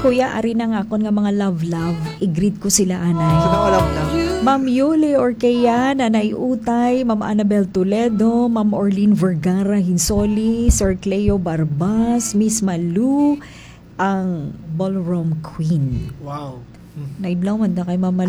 kuya, ari na nga akon nga mga love. I-greet ko sila, anay. So, alam na. Ma'am Yuli Orkaya, Nanay Utay, Ma'am Annabel Toledo, Ma'am Orlene Vergara Hinsoli, Sir Cleo Barbas, Miss Malu, ang Ballroom Queen. Wow. Naiblaw man na kay Ma'am